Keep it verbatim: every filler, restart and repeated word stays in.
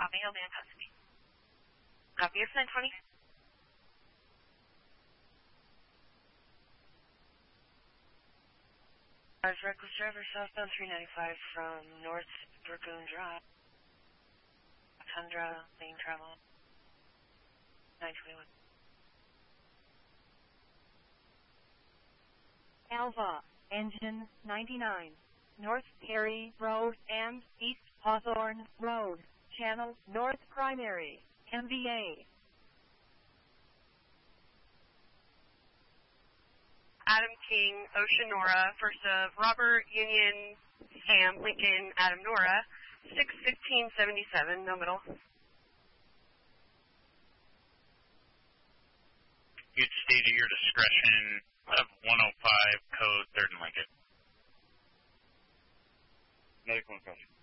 Copy, Hill Man custody. Copy, it's nine twenty. Cars reckless driver southbound three ninety-five from North Dragoon Drive. Tundra, lane travel. nine twenty-one. Alpha, engine ninety-nine, North Perry Road and East Hawthorne Road, channel North Primary, M V A. Adam King, Ocean Nora, first of Robert, Union, Ham, Lincoln, Adam Nora, six fifteen seventy-seven, no middle. You'd state at your discretion of one oh five, code third and Lincoln. Medical impression.